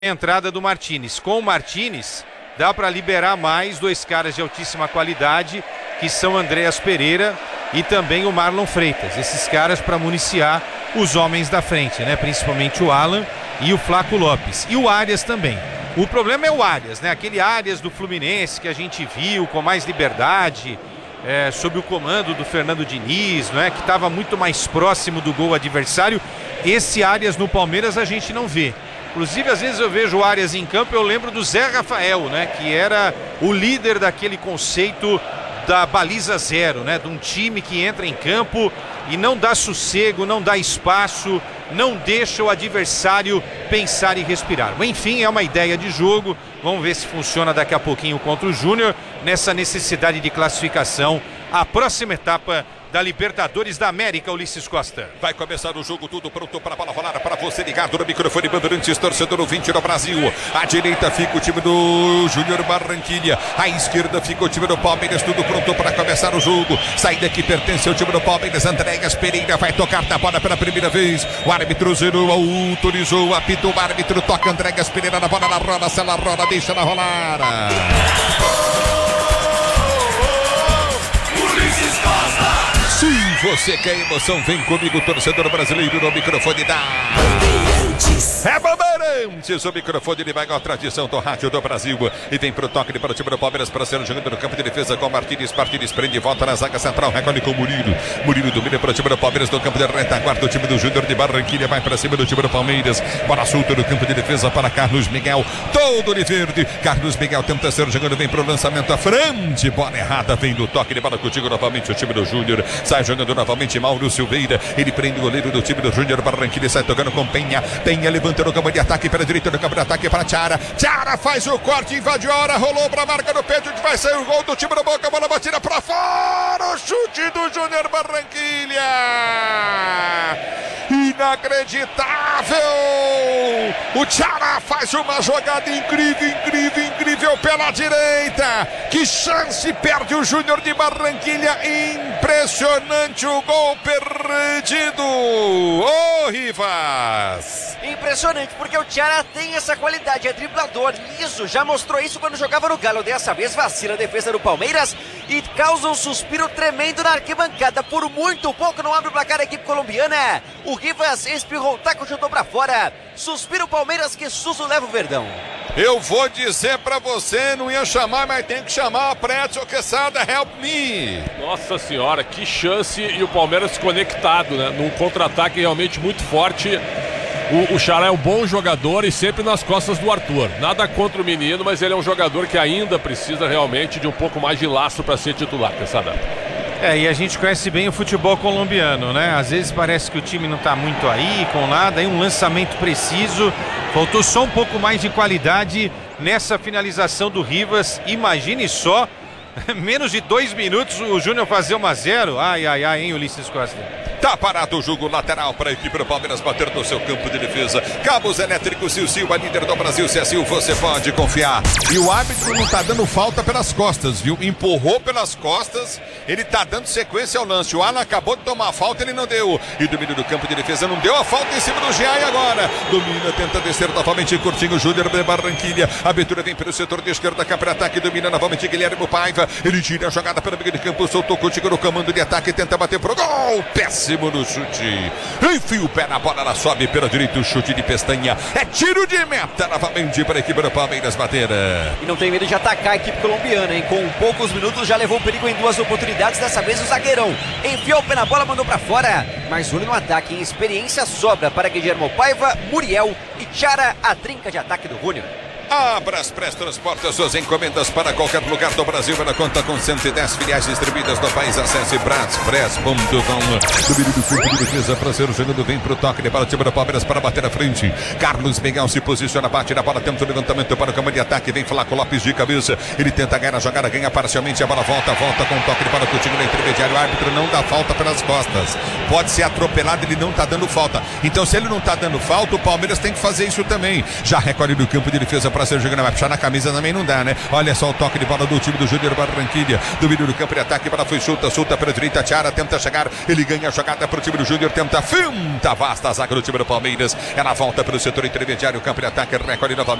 entrada do Martínez. Com o Martínez, dá para liberar mais dois caras de altíssima qualidade, que são Andreas Pereira e também o Marlon Freitas. Esses caras para municiar os homens da frente, né? Principalmente o Alan e o Flaco Lopes. E o Arias também. O problema é o Arias, né? Aquele Arias do Fluminense que a gente viu com mais liberdade, sob o comando do Fernando Diniz, não é? Que estava muito mais próximo do gol adversário. Esse Arias no Palmeiras a gente não vê. Inclusive, às vezes eu vejo o Arias em campo, eu lembro do Zé Rafael, né? Que era o líder daquele conceito da baliza zero, né? De um time que entra em campo e não dá sossego, não dá espaço, não deixa o adversário pensar e respirar. Enfim, é uma ideia de jogo. Vamos ver se funciona daqui a pouquinho contra o Júnior, nessa necessidade de classificação. A próxima etapa da Libertadores da América, Ulisses Costa. Vai começar o jogo, tudo pronto para a bola rolar, para você ligado no microfone Bandeirantes, torcedor ouvinte do Brasil. À direita fica o time do Júnior Barranquilla, à esquerda fica o time do Palmeiras, tudo pronto para começar o jogo. Saída que pertence ao time do Palmeiras, Andreas Pereira vai tocar na bola pela primeira vez. O árbitro zerou, autorizou, apitou o árbitro, toca Andreas Pereira na bola, na roda, se ela roda, deixa ela rolar. Se você quer emoção, vem comigo, torcedor brasileiro, no microfone da É Bandeirantes, o microfone ele vai com a tradição do rádio do Brasil e vem pro toque para o time do Palmeiras, para ser jogando no campo de defesa com Martínez. Martínez prende e volta na zaga central, recolhe com o Murilo. Murilo domina para o time do Palmeiras no campo de retaguarda. O time do Júnior de Barranquilla vai para cima do time do Palmeiras. Bola solta no campo de defesa para Carlos Miguel, todo de verde. Carlos Miguel tenta ser jogando, vem pro lançamento à frente, bola errada, vem no toque de bola contigo novamente o time do Júnior. Sai jogando novamente Mauro Silveira, ele prende o goleiro do time do Júnior Barranquilla, sai tocando com Penha. Penha levanta no campo de ataque pela direita do campo de ataque para Tiara. Tiara faz o corte, invadiu a hora, rolou para a marca do peito, onde vai sair o gol do time do Boca, a bola batida para fora, o chute do Júnior Barranquilla. Inacreditável! O Tiara faz uma jogada incrível pela direita. Que chance perde o Júnior de Barranquilla. Impressionante o gol perdido. Ô, Rivas! Impressionante, porque o Tiara tem essa qualidade, é driblador, liso, já mostrou isso quando jogava no Galo. Dessa vez vacila a defesa do Palmeiras e causa um suspiro tremendo na arquibancada. Por muito pouco não abre o placar a equipe colombiana. O Rivas espirrou o taco, chutou pra fora. Suspira o Palmeiras, que susto leva o Verdão. Eu vou dizer pra você, não ia chamar, mas tem que chamar a Pretzel Quesada, help me. Nossa senhora, que chance, e o Palmeiras conectado, né? Num contra-ataque realmente muito forte. O Xará é um bom jogador e sempre nas costas do Arthur. Nada contra o menino, mas ele é um jogador que ainda precisa realmente de um pouco mais de laço para ser titular, Quesada. E a gente conhece bem o futebol colombiano, né? Às vezes parece que o time não tá muito aí, com nada, aí um lançamento preciso. Faltou só um pouco mais de qualidade nessa finalização do Rivas. Imagine só, menos de 2 minutos o Júnior fazer 1-0. Ai, hein, Ulisses Costa? Tá parado o jogo, lateral para a equipe do Palmeiras bater no seu campo de defesa. Cabos elétricos, Silva, líder do Brasil. Sil, você pode confiar. E o árbitro não tá dando falta pelas costas, viu? Empurrou pelas costas, ele tá dando sequência ao lance. O Alan acabou de tomar a falta, ele não deu. E domínio do campo de defesa, não deu a falta em cima do Giai agora. Domina, tenta descer novamente, curtinho, Júnior de Barranquilla. A abertura vem pelo setor de esquerda, cá para ataque, domina novamente Guilherme Paiva. Ele tira a jogada para o meio de campo, soltou contigo no comando de ataque, tenta bater pro gol. Péssimo no chute, enfia o pé na bola, ela sobe pela direita, o chute de Pestanha, é tiro de meta novamente para a equipe do Palmeiras bater. E não tem medo de atacar a equipe colombiana, hein? Com poucos minutos já levou perigo em 2 oportunidades, dessa vez o zagueirão enfiou o pé na bola, mandou para fora, mas olho no ataque, em experiência sobra para Guilherme Paiva, Muriel e Tiara, a trinca de ataque do Júnior. Abra Press transporta suas encomendas para qualquer lugar do Brasil. Ela conta com 110 filiais distribuídas no país. Acesse braspress.com. Domínio do campo de defesa para ser jogando, vem pro toque de bola, time do Palmeiras para bater à frente. Carlos Miguel se posiciona, bate na bola, tenta o levantamento para o campo de ataque. Vem Flaco Lopes de cabeça. Ele tenta ganhar a jogada, ganha parcialmente. A bola volta com o toque de bola contigo no intermediário. O árbitro não dá falta pelas costas. Pode ser atropelado, ele não tá dando falta. Então, se ele não tá dando falta, o Palmeiras tem que fazer isso também. Já recolhe no campo de defesa para para ser jogando, vai puxar na camisa também não dá, né? Olha só o toque de bola do time do Júnior Barranquilla. Domínio do campo de ataque, bola foi solta para a direita. Tiara tenta chegar, ele ganha a jogada para o time do Júnior, tenta finta vasta a zaga do time do Palmeiras. Ela volta para o setor intermediário, campo de ataque, recolhe novamente.